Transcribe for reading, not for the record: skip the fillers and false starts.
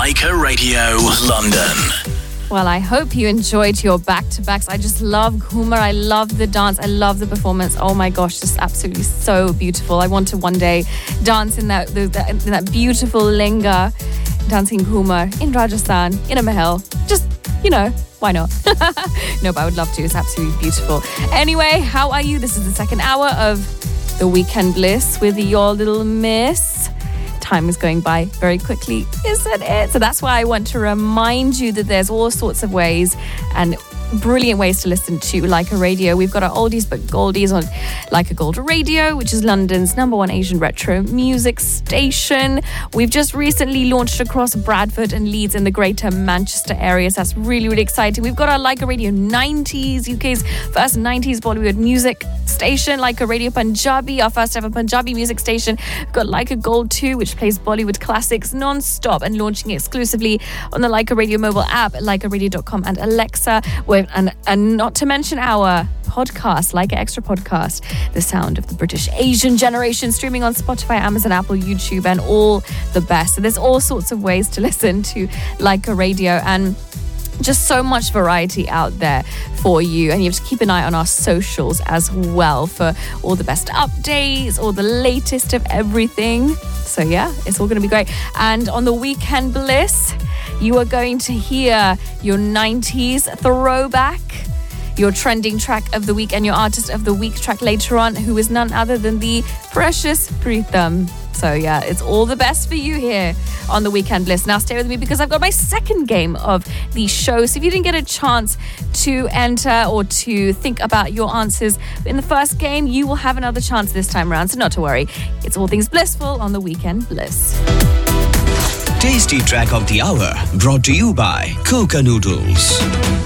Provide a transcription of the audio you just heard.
Leica Radio London. Well, I hope you enjoyed your back-to-backs. I just love Ghumar. I love the dance. I love the performance. Oh my gosh, just absolutely so beautiful. I want to one day dance in that beautiful linga, dancing Ghumar in Rajasthan, in a mahal. Just, why not? No, but I would love to. It's absolutely beautiful. Anyway, how are you? This is the second hour of The Weekend Bliss with your little miss. Time is going by very quickly, isn't it? So that's why I want to remind you that there's all sorts of ways and brilliant ways to listen to Leica Radio. We've got our oldies but goldies on Leica Gold Radio, which is London's #1 Asian retro music station. We've just recently launched across Bradford and Leeds in the greater Manchester areas. That's really, really exciting. We've got our Leica Radio 90s, UK's first 90s Bollywood music station, Leica Radio Punjabi, our first ever Punjabi music station. We've got Leica Gold 2, which plays Bollywood classics non-stop and launching exclusively on the Leica Radio mobile app at leicaradio.com and Alexa. And not to mention our podcast, Leica Extra Podcast, The Sound of the British Asian Generation, streaming on Spotify, Amazon, Apple, YouTube, and all the best. So there's all sorts of ways to listen to Leica Radio, and just so much variety out there for you. And you have to keep an eye on our socials as well for all the best updates, all the latest of everything. So yeah, it's all going to be great. And on the Weekend Bliss, you are going to hear your 90s throwback, your trending track of the week, and your artist of the week track later on, who is none other than the precious Pritham. So yeah, it's all the best for you here on the Weekend Bliss. Now stay with me because I've got my second game of the show. So if you didn't get a chance to enter or to think about your answers in the first game, you will have another chance this time around. So not to worry. It's all things blissful on the Weekend Bliss. Tasty Track of the Hour, brought to you by Coca Noodles.